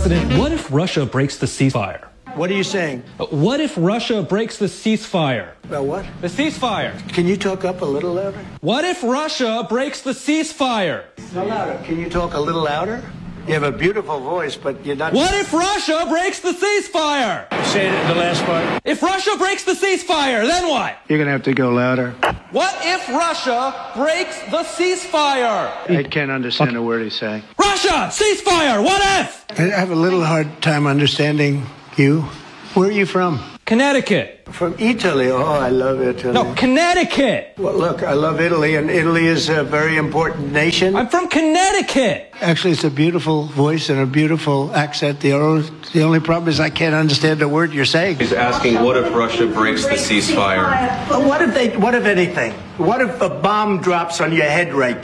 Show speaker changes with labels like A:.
A: President, what if Russia breaks the ceasefire?
B: What are you saying?
A: What if Russia breaks the ceasefire?
B: About what?
A: The ceasefire.
B: Can you talk up a little louder?
A: What if Russia breaks the ceasefire?
B: No louder. Can you talk a little louder? You have a beautiful voice, but you're not...
A: What if Russia breaks the ceasefire?
B: Say the last part.
A: If Russia breaks the ceasefire, then what?
B: You're going to have to go louder.
A: What if Russia breaks the ceasefire?
B: I can't understand a word he's saying.
A: Russia, ceasefire, what if?
B: I have a little hard time understanding you. Where are you from?
A: Connecticut.
B: From Italy. Oh, I love Italy.
A: No, Connecticut.
B: Well, look, I love Italy, and Italy is a very important nation.
A: I'm from Connecticut.
B: Actually, it's a beautiful voice and a beautiful accent. The only problem is I can't understand a word you're saying.
C: He's asking, what if Russia breaks the ceasefire?
B: What if anything? What if a bomb drops on your head right